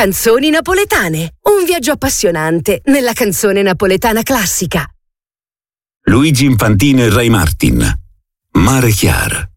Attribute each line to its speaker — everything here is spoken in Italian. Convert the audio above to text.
Speaker 1: Canzoni napoletane. Un viaggio appassionante nella canzone napoletana classica.
Speaker 2: Luigi Infantino e Ray Martin. Mare Chiara.